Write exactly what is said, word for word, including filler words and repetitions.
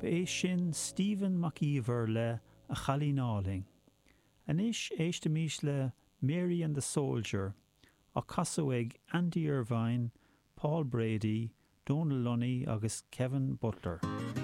ba é sin Stephen McIver le A Chalínáling. Anis éiste mís le Mary and the Soldier, a casaig Andy Irvine, Paul Brady, Donal Lunny agus Kevin Butler.